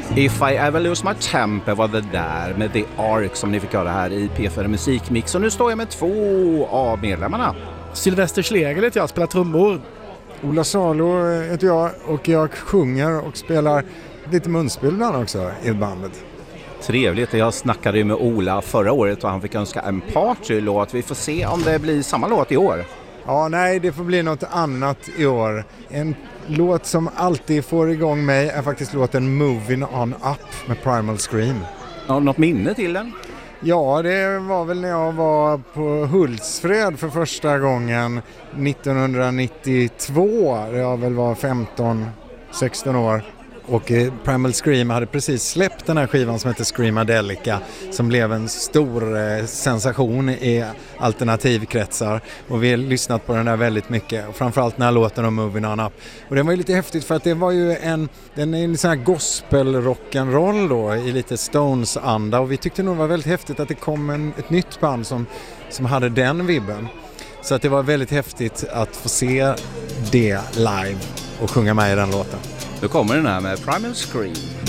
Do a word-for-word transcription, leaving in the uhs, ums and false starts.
If I Ever Lose My Temper var det där med The Ark som ni fick höra här i P fyra Musikmix. Och nu står jag med två av medlemmarna. Sylvester Schlegel heter jag, spelar trummor. Ola Salo heter jag och jag sjunger och spelar lite munspel ibland också i bandet. Trevligt, jag snackade ju med Ola förra året och han fick önska en partylåt. Vi får se om det blir samma låt i år. Ja, nej, det får bli något annat i år. En låt som alltid får igång mig är faktiskt låten Moving On Up med Primal Scream. Har du något minne till den? Ja, det var väl när jag var på Hultsfred för första gången nittonhundranittiotvå. Jag väl var femton sexton år. Och Primal Scream hade precis släppt den här skivan som heter Screamadelica, som blev en stor eh, sensation i alternativkretsar. Och vi har lyssnat på den där väldigt mycket. Och framförallt den här låten om Moving On Up. Och den var ju lite häftigt för att det var ju en, den är en sån här gospel-rock'n'roll då i lite Stones-anda. Och vi tyckte nog det var väldigt häftigt att det kom en, ett nytt band som, som hade den vibben. Så att det var väldigt häftigt att få se det live och sjunga med i den låten. Nu kommer den här med Primal Scream.